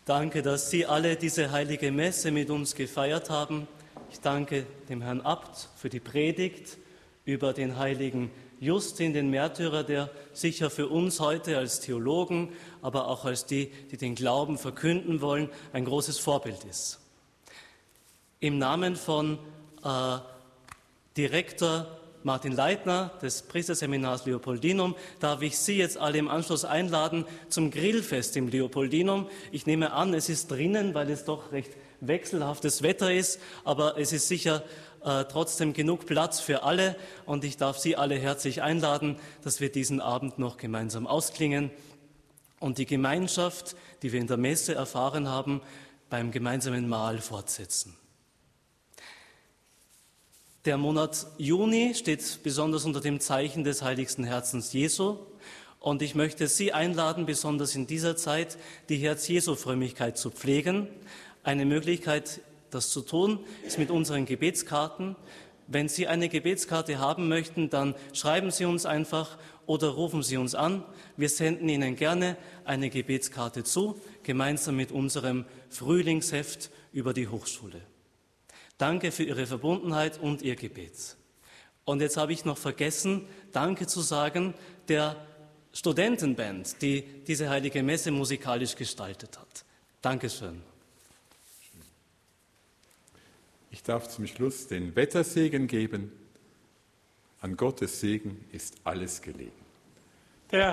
Danke, dass Sie alle diese heilige Messe mit uns gefeiert haben. Ich danke dem Herrn Abt für die Predigt über den heiligen Justin, den Märtyrer, der sicher für uns heute als Theologen, aber auch als die den Glauben verkünden wollen, ein großes Vorbild ist. Im Namen von Direktor Martin Leitner des Priesterseminars Leopoldinum darf ich Sie jetzt alle im Anschluss einladen zum Grillfest im Leopoldinum. Ich nehme an, es ist drinnen, weil es doch recht wechselhaftes Wetter ist, aber es ist sicher trotzdem genug Platz für alle und ich darf Sie alle herzlich einladen, dass wir diesen Abend noch gemeinsam ausklingen und die Gemeinschaft, die wir in der Messe erfahren haben, beim gemeinsamen Mahl fortsetzen. Der Monat Juni steht besonders unter dem Zeichen des heiligsten Herzens Jesu und ich möchte Sie einladen, besonders in dieser Zeit die Herz-Jesu-Frömmigkeit zu pflegen. Eine Möglichkeit, das zu tun, ist mit unseren Gebetskarten. Wenn Sie eine Gebetskarte haben möchten, dann schreiben Sie uns einfach oder rufen Sie uns an. Wir senden Ihnen gerne eine Gebetskarte zu, gemeinsam mit unserem Frühlingsheft über die Hochschule. Danke für Ihre Verbundenheit und Ihr Gebet. Und jetzt habe ich noch vergessen, Danke zu sagen der Studentenband, die diese heilige Messe musikalisch gestaltet hat. Dankeschön. Ich darf zum Schluss den Wettersegen geben. An Gottes Segen ist alles gelegen.